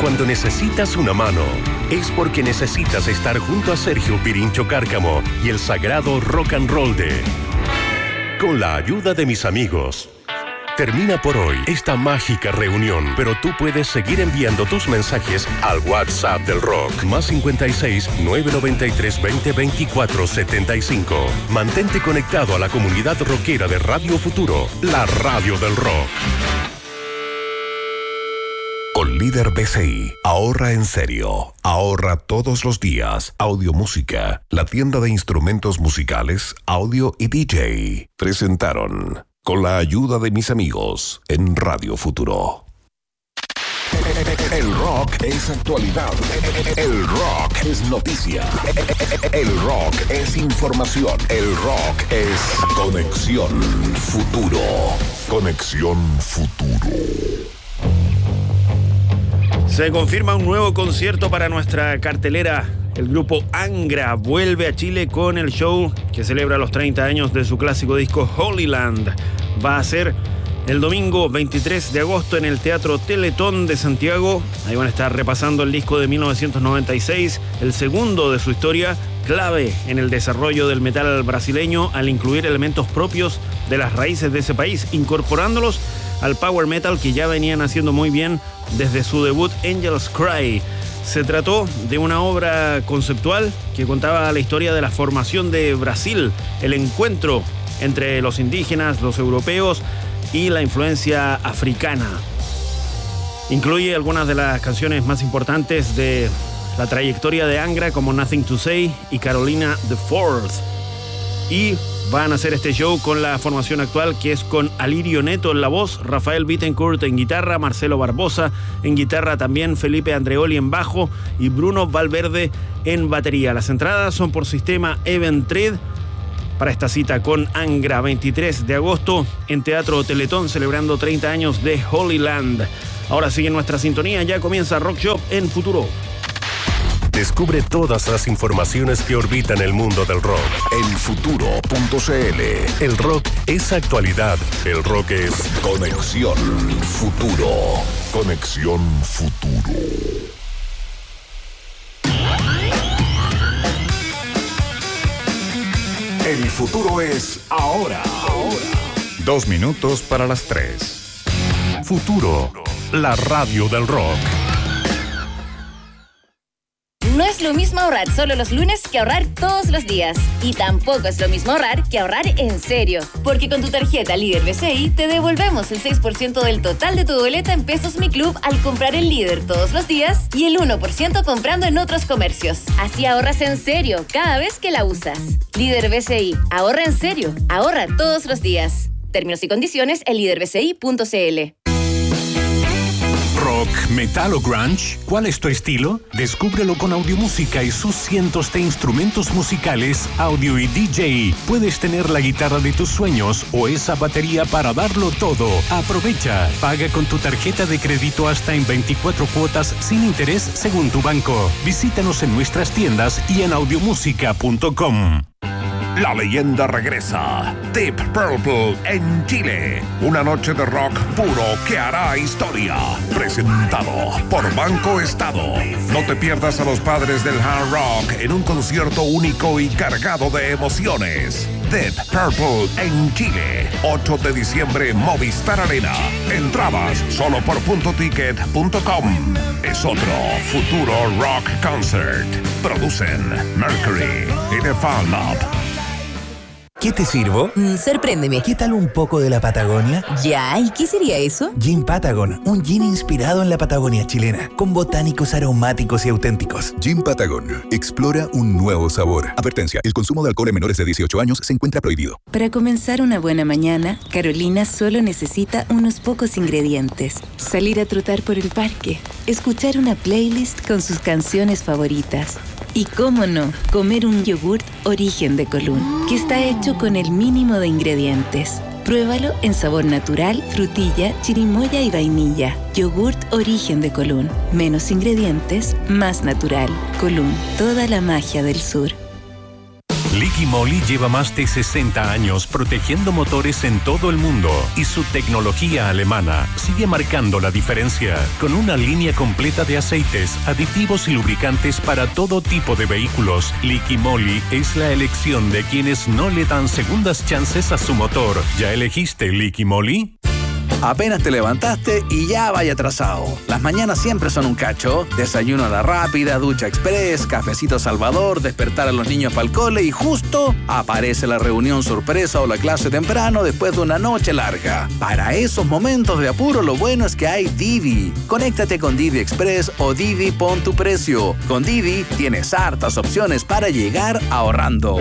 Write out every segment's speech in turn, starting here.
cuando necesitas una mano, es porque necesitas estar junto a Sergio Pirincho Cárcamo y el sagrado rock and roll de Con la ayuda de mis amigos. Termina por hoy esta mágica reunión, pero tú puedes seguir enviando tus mensajes al WhatsApp del rock, más 56 993 20 24 75. Mantente conectado a la comunidad rockera de Radio Futuro, la radio del rock. Con Líder BCI, ahorra en serio. Ahorra todos los días. Audio Música, la tienda de instrumentos musicales, audio y DJ. Presentaron Con la ayuda de mis amigos en Radio Futuro. El rock es actualidad. El rock es noticia. El rock es información. El rock es Conexión Futuro. Conexión Futuro. Se confirma un nuevo concierto para nuestra cartelera. El grupo Angra vuelve a Chile con el show que celebra los 30 años de su clásico disco Holy Land. Va a ser el domingo 23 de agosto en el Teatro Teletón de Santiago. Ahí van a estar repasando el disco de 1996, el segundo de su historia, clave en el desarrollo del metal brasileño al incluir elementos propios de las raíces de ese país, incorporándolos al power metal que ya venían haciendo muy bien desde su debut Angels Cry. Se trató de una obra conceptual que contaba la historia de la formación de Brasil, el encuentro entre los indígenas, los europeos y la influencia africana. Incluye algunas de las canciones más importantes de la trayectoria de Angra, como Nothing to Say y Carolina the Fourth. Y van a hacer este show con la formación actual, que es con Alirio Neto en la voz, Rafael Bittencourt en guitarra, Marcelo Barbosa en guitarra, también Felipe Andreoli en bajo y Bruno Valverde en batería. Las entradas son por sistema Eventrid para esta cita con Angra, 23 de agosto en Teatro Teletón, celebrando 30 años de Holy Land. Ahora sigue nuestra sintonía, ya comienza Rock Shop en Futuro. Descubre todas las informaciones que orbitan el mundo del rock en futuro.cl. El rock es actualidad. El rock es Conexión Futuro. Conexión Futuro. El futuro es ahora. 2 minutos para las 3. Futuro, la radio del rock. No es lo mismo ahorrar solo los lunes que ahorrar todos los días. Y tampoco es lo mismo ahorrar que ahorrar en serio. Porque con tu tarjeta Líder BCI te devolvemos el 6% del total de tu boleta en Pesos Mi Club al comprar en Líder todos los días y el 1% comprando en otros comercios. Así ahorras en serio cada vez que la usas. Líder BCI, ahorra en serio, ahorra todos los días. Términos y condiciones en liderbci.cl. Rock, metal o grunge, ¿cuál es tu estilo? Descúbrelo con Audiomúsica y sus cientos de instrumentos musicales, audio y DJ. Puedes tener la guitarra de tus sueños o esa batería para darlo todo. Aprovecha, paga con tu tarjeta de crédito hasta en 24 cuotas sin interés según tu banco. Visítanos en nuestras tiendas y en audiomusica.com. La leyenda regresa. Deep Purple en Chile. Una noche de rock puro que hará historia. Presentado por Banco Estado. No te pierdas a los padres del hard rock en un concierto único y cargado de emociones. Deep Purple en Chile. 8 de diciembre, Movistar Arena. Entradas solo por puntoticket.com. Es otro Futuro Rock Concert. Producen Mercury y The Fan Lab. ¿Qué te sirvo? Sorpréndeme. ¿Qué tal un poco de la Patagonia? Ya, ¿y qué sería eso? Gin Patagon, un gin inspirado en la Patagonia chilena, con botánicos aromáticos y auténticos. Gin Patagon, explora un nuevo sabor. Advertencia, el consumo de alcohol en menores de 18 años se encuentra prohibido. Para comenzar una buena mañana, Carolina solo necesita unos pocos ingredientes. Salir a trotar por el parque, escuchar una playlist con sus canciones favoritas. Y cómo no, comer un yogurt Origen de Colún, que está hecho con el mínimo de ingredientes. Pruébalo en sabor natural, frutilla, chirimoya y vainilla. Yogurt Origen de Colún. Menos ingredientes, más natural. Colún, toda la magia del sur. Liqui Moly lleva más de 60 años protegiendo motores en todo el mundo y su tecnología alemana sigue marcando la diferencia con una línea completa de aceites, aditivos y lubricantes para todo tipo de vehículos. Liqui Moly es la elección de quienes no le dan segundas chances a su motor. ¿Ya elegiste Liqui Moly? Apenas te levantaste y ya vaya atrasado. Las mañanas siempre son un cacho. Desayuno a la rápida, ducha express, cafecito Salvador, despertar a los niños para el cole y justo aparece la reunión sorpresa o la clase temprano después de una noche larga. Para esos momentos de apuro, lo bueno es que hay Didi. Conéctate con Didi Express o Didi Pon tu Precio. Con Didi tienes hartas opciones para llegar ahorrando.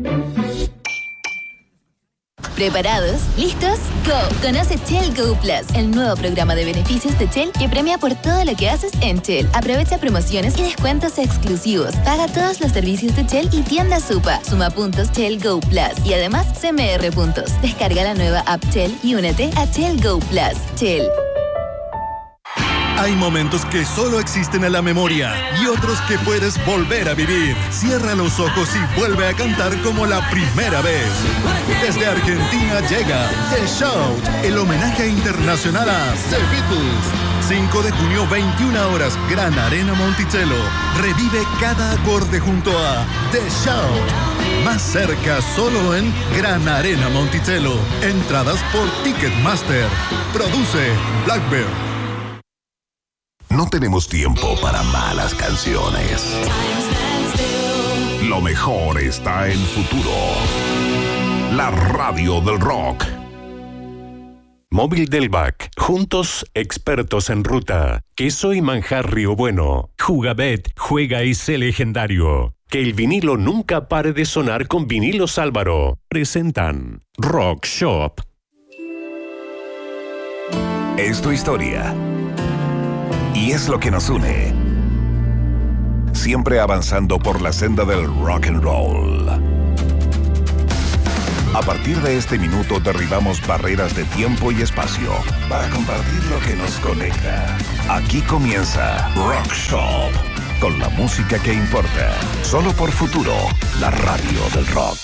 ¿Preparados? ¿Listos? ¡Go! Conoce Shell Go Plus, el nuevo programa de beneficios de Shell que premia por todo lo que haces en Shell. Aprovecha promociones y descuentos exclusivos. Paga todos los servicios de Shell y tienda Supa. Suma puntos Shell Go Plus y además CMR puntos. Descarga la nueva app Shell y únete a Shell Go Plus. Shell. Hay momentos que solo existen en la memoria y otros que puedes volver a vivir. Cierra los ojos y vuelve a cantar como la primera vez. Desde Argentina llega The Shout, el homenaje internacional a The Beatles. 5 de junio, 21 horas, Gran Arena Monticello. Revive cada acorde junto a The Shout. Más cerca, solo en Gran Arena Monticello. Entradas por Ticketmaster. Produce Blackbird. No tenemos tiempo para malas canciones. Lo mejor está en Futuro. La radio del rock. Móvil del Bac. Juntos, expertos en ruta. Queso y manjar Río Bueno. Jugabet, juega y sé legendario. Que el vinilo nunca pare de sonar con Vinilos Álvaro. Presentan Rock Shop. Es tu historia. Y es lo que nos une. Siempre avanzando por la senda del rock and roll. A partir de este minuto derribamos barreras de tiempo y espacio para compartir lo que nos conecta. Aquí comienza Rock Shop, con la música que importa. Solo por Futuro, la radio del rock.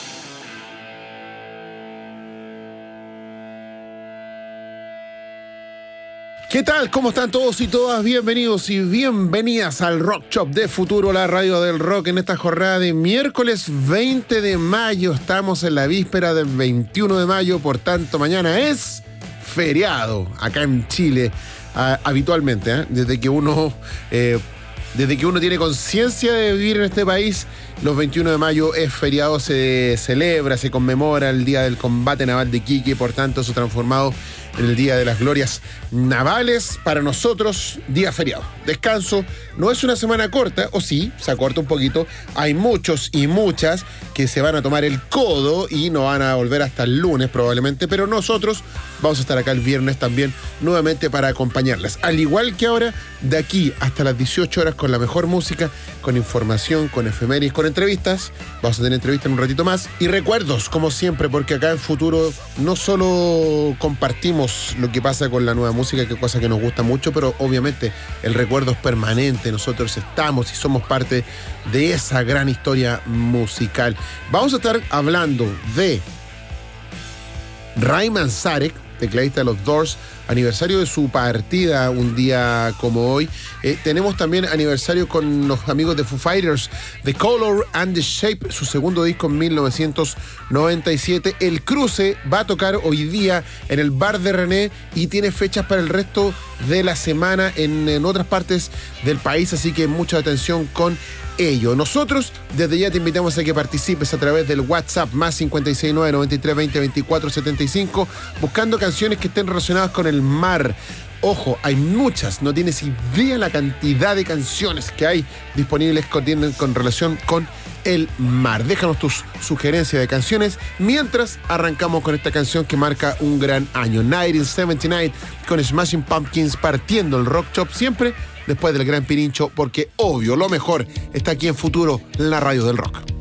¿Qué tal? ¿Cómo están todos y todas? Bienvenidos y bienvenidas al Rock Shop de Futuro, la radio del rock, en esta jornada de miércoles 20 de mayo. Estamos en la víspera del 21 de mayo, por tanto mañana es feriado acá en Chile, habitualmente, desde que uno tiene conciencia de vivir en este país. Los 21 de mayo es feriado, se celebra, se conmemora el Día del Combate Naval de Iquique, por tanto eso transformado en el Día de las Glorias Navales. Para nosotros, día feriado. Descanso, no es una semana corta, o sí, se acorta un poquito. Hay muchos y muchas que se van a tomar el codo y no van a volver hasta el lunes probablemente, pero nosotros vamos a estar acá el viernes también nuevamente para acompañarlas. Al igual que ahora, de aquí hasta las 18 horas con la mejor música, con información, con efemérides, con entrevistas. Vamos a tener entrevistas en un ratito más. Y recuerdos, como siempre, porque acá en Futuro no solo compartimos lo que pasa con la nueva música, que es cosa que nos gusta mucho, pero obviamente el recuerdo es permanente. Nosotros estamos y somos parte de esa gran historia musical. Vamos a estar hablando de Ray Manzarek, tecladista de los Doors, aniversario de su partida un día como hoy. Tenemos también aniversario con los amigos de Foo Fighters, The Color and the Shape, su segundo disco en 1997. El Cruce va a tocar hoy día en el Bar de René y tiene fechas para el resto de la semana en otras partes del país, así que mucha atención con ello. Nosotros desde ya te invitamos a que participes a través del WhatsApp más 569-9320-2475, buscando canciones que estén relacionadas con el mar. Ojo, hay muchas, no tienes idea la cantidad de canciones que hay disponibles con relación con el mar. Déjanos tus sugerencias de canciones mientras arrancamos con esta canción que marca un gran año. 1979 con Smashing Pumpkins, partiendo el Rock Shop siempre después del Gran Pirincho, porque obvio, lo mejor está aquí en Futuro, la radio del rock.